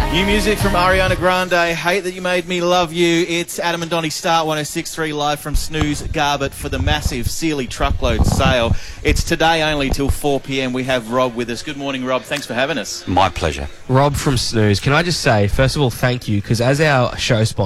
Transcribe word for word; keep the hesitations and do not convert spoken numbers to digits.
New music from Ariana Grande, Hate That You Made Me Love You. It's Adam and Donnie Start one oh six point three live from Snooze Garbett for the massive Sealy truckload sale. It's today only till four p.m. We have Rob with us. Good morning, Rob. Thanks for having us. My pleasure. Rob from Snooze. Can I just say, first of all, thank you, because as our show sponsor,